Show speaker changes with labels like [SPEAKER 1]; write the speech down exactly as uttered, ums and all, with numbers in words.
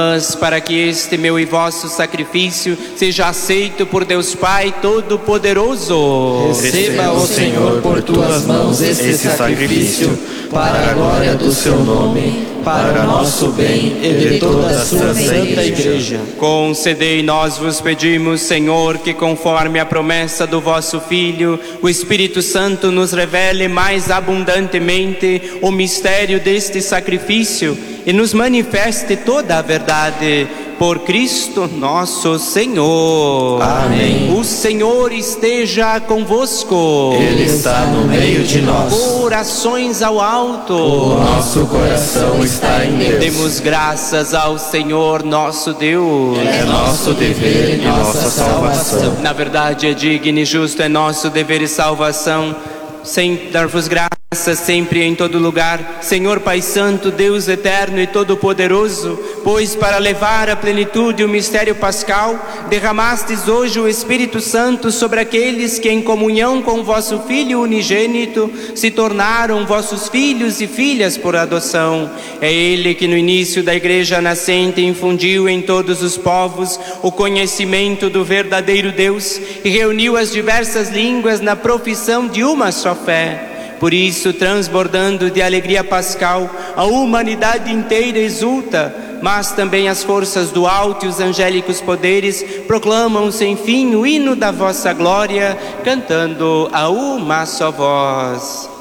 [SPEAKER 1] para que este meu e vosso sacrifício seja aceito por Deus Pai Todo-Poderoso.
[SPEAKER 2] Receba, ó Senhor, por tuas mãos esse sacrifício, para a glória do seu nome, para o nosso bem e de toda a sua santa Igreja.
[SPEAKER 1] Concedei, nós vos pedimos, Senhor, que conforme a promessa do vosso Filho, o Espírito Santo nos revele mais abundantemente o mistério deste sacrifício e nos manifeste toda a verdade. Por Cristo nosso Senhor.
[SPEAKER 2] Amém.
[SPEAKER 1] O Senhor esteja convosco.
[SPEAKER 2] Ele está no meio de nós.
[SPEAKER 1] Corações ao alto.
[SPEAKER 2] O nosso coração está em Deus.
[SPEAKER 1] Demos graças ao Senhor nosso Deus.
[SPEAKER 2] É nosso dever e nossa salvação.
[SPEAKER 1] Na verdade é digno e justo, é nosso dever e salvação, sem dar-vos graças sempre e em todo lugar, Senhor Pai Santo, Deus eterno e todo-poderoso, pois para levar à plenitude o mistério pascal, derramastes hoje o Espírito Santo sobre aqueles que em comunhão com vosso Filho unigênito se tornaram vossos filhos e filhas por adoção. É Ele que no início da Igreja nascente infundiu em todos os povos o conhecimento do verdadeiro Deus e reuniu as diversas línguas na profissão de uma só fé. Por isso, transbordando de alegria pascal, a humanidade inteira exulta, mas também as forças do alto e os angélicos poderes proclamam sem fim o hino da vossa glória, cantando a uma só voz.